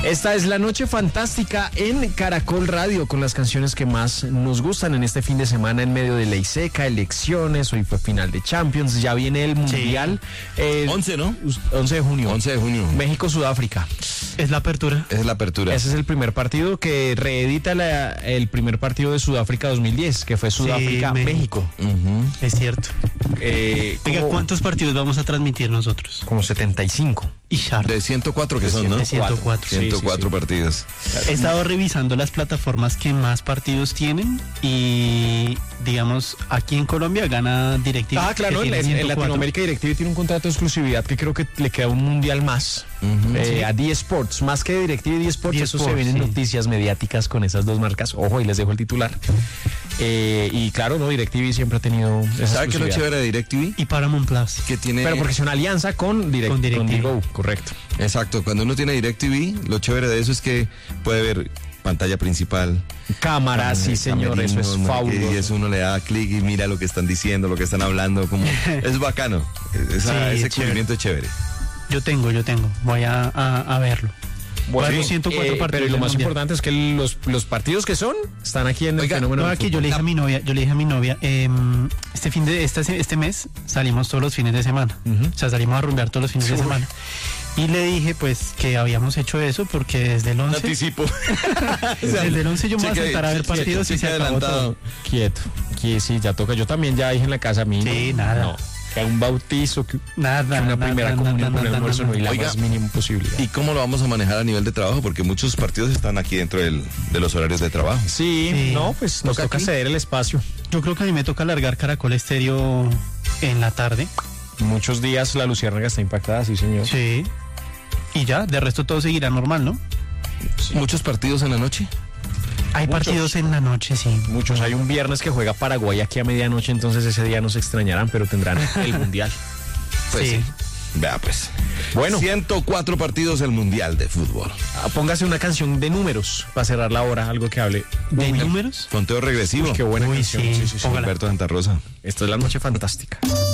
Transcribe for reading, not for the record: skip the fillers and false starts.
Esta es la noche fantástica en Caracol Radio con las canciones que más nos gustan en este fin de semana en medio de ley seca, elecciones, hoy fue final de Champions, ya viene el Mundial. 11, ¿no? 11 de junio. 11 de junio. México-Sudáfrica. Es la apertura. Es la apertura. Ese es el primer partido que reedita el primer partido de Sudáfrica 2010, que fue Sudáfrica-México. Es cierto. Oiga, ¿cuántos partidos vamos a transmitir nosotros? Como 75. Y Sharp. De 104 que son, ¿no? De 104. 104 partidos. He estado revisando las plataformas que más partidos tienen y, digamos, aquí en Colombia gana DirecTV. Ah, claro, en Latinoamérica DirecTV tiene un contrato de exclusividad que creo que le queda un mundial más. A D-Sports, más que DirecTV y D-Sports, eso se ven en noticias mediáticas con esas dos marcas. Ojo, y les dejo el titular. Y claro, no, DirecTV siempre ha tenido esa ¿Sabe qué es lo exclusividad? chévere de DirecTV? Y Paramount Plus. Que tiene... Pero porque es una alianza con DirecTV. DirecTV. Correcto. Exacto, cuando uno tiene DirecTV, lo chévere de eso es que puede ver pantalla principal. Cámara, sí señor, eso es fabuloso. Y eso uno le da clic y mira lo que están diciendo, lo que están hablando, como es bacano. Ese cubrimiento es chévere. Yo tengo. Voy a verlo. Bueno, 104 partidos. Pero lo más importante es que los partidos que son están aquí en el fenómeno. No, aquí yo le dije a mi novia, este mes salimos todos los fines de semana. O sea, salimos a rumbear todos los fines de semana. Y le dije, pues, que habíamos hecho eso porque desde el 11... Anticipo. Desde el 11 yo me voy a sentar a ver partidos y se acabó todo. Quieto. Sí, ya toca. Yo también ya dije en la casa mía. Sí, nada. No. Que un bautizo, que una primera comunión con el almuerzo no hay la más mínima posibilidad. ¿Y cómo lo vamos a manejar a nivel de trabajo? Porque muchos partidos están aquí dentro de los horarios de trabajo. Sí, no, pues nos toca ceder el espacio. Yo creo que a mí me toca alargar Caracol Estéreo en la tarde. Muchos días la luciérnaga está impactada, sí señor. Sí. Y ya, de resto todo seguirá normal, ¿no? Sí. ¿Muchos partidos en la noche? Hay partidos en la noche, sí. Muchos. Hay un viernes que juega Paraguay aquí a medianoche, entonces ese día nos extrañarán, pero tendrán el Mundial. Pues sí. Vea pues. Bueno. 104 partidos del Mundial de fútbol. Póngase una canción de números para cerrar la hora, algo que hable. ¿De números? Conteo regresivo. Uy, qué buena canción. Sí. Sí. Humberto Santa Rosa. Esto es la noche fantástica.